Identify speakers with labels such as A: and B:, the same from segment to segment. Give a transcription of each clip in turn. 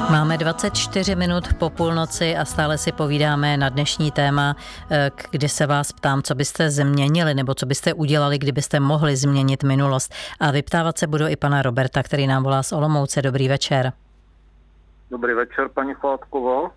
A: Máme 24 minut po půlnoci a stále si povídáme na dnešní téma, kdy se vás ptám, co byste změnili nebo co byste udělali, kdybyste mohli změnit minulost. A vyptávat se budu i pana Roberta, který nám volá z Olomouce. Dobrý večer.
B: Dobrý večer, paní Chládková.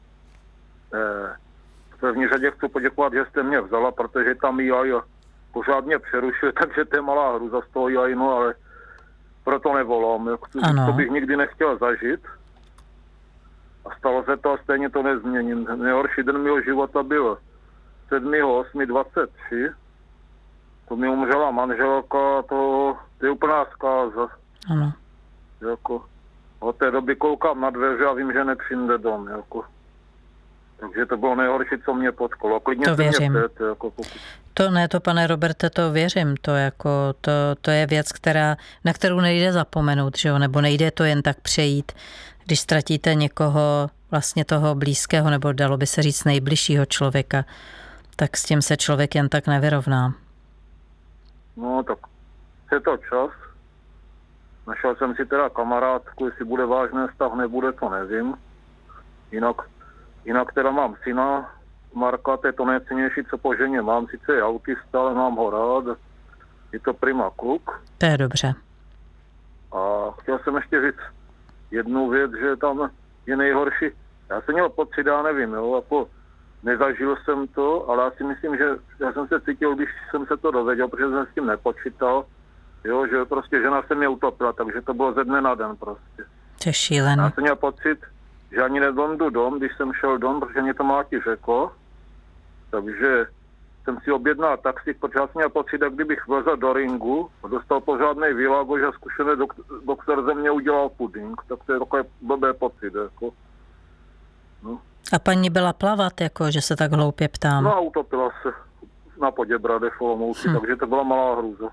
B: V první řadě chci poděkovat, že jste mě vzala, protože tam AI pořádně přerušuje, takže to je malá hruza z toho AI, no, ale proto nevolám. To bych nikdy nechtěl zažít. A stalo se to a stejně to nezměním. Nejhorší den mého života byl 7.8.23. To mi umřela manželka, to je úplná zkáza.
A: Ano.
B: Jako, od té doby koukám na dveře a vím, že nepřijde dom. Jako. Takže to bylo nejhorší, co mě potkalo. Klidně
A: to věřím. To, pane Roberte, to věřím. To je věc, na kterou nejde zapomenout, že jo? Nebo nejde to jen tak přejít. Když ztratíte někoho, vlastně toho blízkého, nebo dalo by se říct nejbližšího člověka, tak s tím se člověk jen tak nevyrovná.
B: No tak je to čas. Našel jsem si teda kamarádku, jestli bude vážný vztah, nebude, to nevím. Jinak teda mám syna, Marka, to je to nejcennější, co po ženě mám. Sice je autista, ale mám ho rád. Je to prima kluk.
A: To je dobře.
B: A chtěl jsem ještě říct jednu věc, že tam je nejhorší. Já jsem měl pocit, já nevím, jo, jako nezažil jsem to, ale já si myslím, že já jsem se cítil, když jsem se to dověděl, protože jsem s tím nepočítal, jo, že prostě žena se mě utopila, takže to bylo ze dne na den prostě.
A: To je šílený.
B: Já jsem měl pocit, že ani nedojdu dom, když jsem šel dom, protože mě to Máti řekl, takže jsem si objednal taxi, protože já jsem měl pocit, jak kdybych vlezl do ringu, dostal pořádnej výlagož a zkušený doktor ze mě udělal puding, tak to je takový blbý pocit, jako. No.
A: A paní byla plavat, jako, že se tak hloupě ptám?
B: No a utopila se na Poděbradě v Olomouci, takže to byla malá hrůza.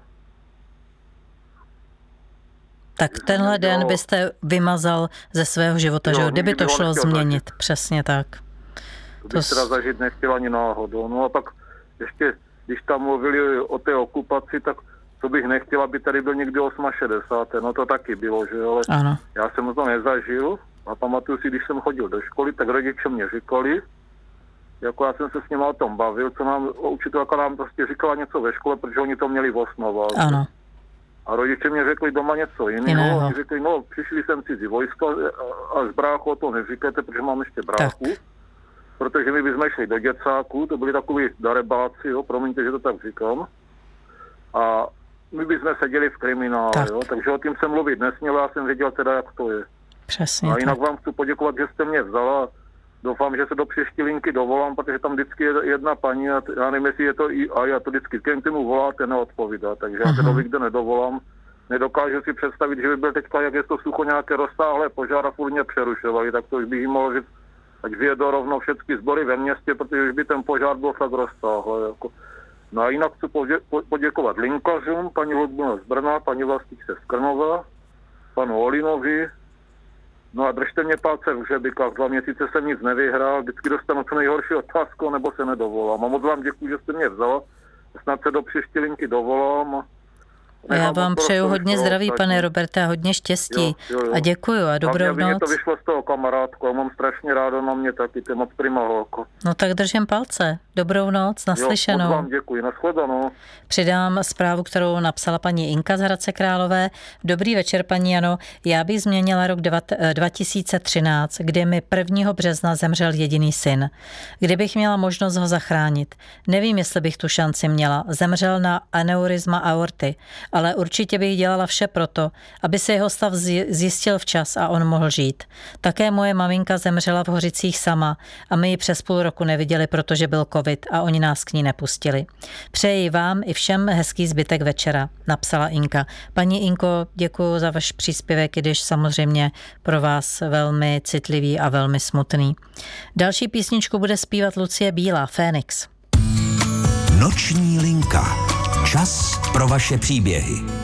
A: Tak tenhle den byste vymazal ze svého života, že jo? Kdyby to šlo změnit, přesně tak.
B: To bych teda zažít nechtěl ani náhodou. No a pak ještě, když tam mluvili o té okupaci, tak to bych nechtěl, aby tady byl někdy 68. No to taky bylo, že jo? Ale
A: ano.
B: Já jsem to nezažil a pamatuju si, když jsem chodil do školy, tak rodiče mě říkali, jako já jsem se s nimi o tom bavil, co nám učitelka nám prostě říkala něco ve škole, protože oni to měli v osnovách.
A: Ano.
B: A rodiče mě řekli doma něco jiného. Oni řekli, no, přišli jsem cizí vojska a z bráchu o to neříkejte, protože mám ještě bráchu. Tak. Protože my bychom šli do děcáku, to byli takový darebáci, jo, promiňte, že to tak říkám. A my bychom seděli v kriminále, tak. Jo, takže o tím jsem mluvit nesměl, já jsem věděl teda, jak to je.
A: Přesně.
B: A jinak vám chci poděkovat, že jste mě vzala. Doufám, že se do příští linky dovolám, protože tam vždycky je jedna paní a já nevím, jestli je to a já to vždycky, když mu voláte, neodpovídá, takže já se do nikde nedovolám. Nedokážu si představit, že by byl teďka, jak je to sucho, nějaké rozsáhlé požár a furt přerušovali, tak to už bych jim mohl říct, ať vyjedou rovnou všechny sbory ve městě, protože už by ten požár byl fakt rozsáhlý. Jako. No a jinak chci poděkovat linkařům, paní Ludmile z Brna, paní Vlastičce z Krnova, panu Olinovi. No a držte mě palce v hřebikách, 2 měsíce jsem nic nevyhrál, vždycky dostanu co nejhorší otázku, nebo se nedovolám. A moc vám děkuji, že jste mě vzala, snad se do příští linky dovolám.
A: Já vám přeju hodně zdraví, pane Roberte, a hodně štěstí. Jo. A děkuju a dobrou noc.
B: Mě to vyšlo z toho kamarádku a mám strašně ráda na mě taky, ty moc prima holko.
A: No tak držím palce. Dobrou noc, naslyšenou.
B: Jo, moc vám děkuji, nashledanou.
A: Přidám zprávu, kterou napsala paní Inka z Hradce Králové. Dobrý večer, paní Jano. Já bych změnila rok 2013, kdy mi 1. března zemřel jediný syn. Kdybych měla možnost ho zachránit. Nevím, jestli bych tu šanci měla. Zemřel na aneurisma aorty. Ale určitě bych dělala vše proto, aby se jeho stav zjistil včas a on mohl žít. Také moje maminka zemřela v Hořicích sama a my ji přes půl roku neviděli, protože byl covid a oni nás k ní nepustili. Přeji vám i všem hezký zbytek večera, napsala Inka. Paní Inko, děkuji za váš příspěvek, i když samozřejmě pro vás velmi citlivý a velmi smutný. Další písničku bude zpívat Lucie Bílá, Fénix.
C: Noční linka. Čas pro vaše příběhy.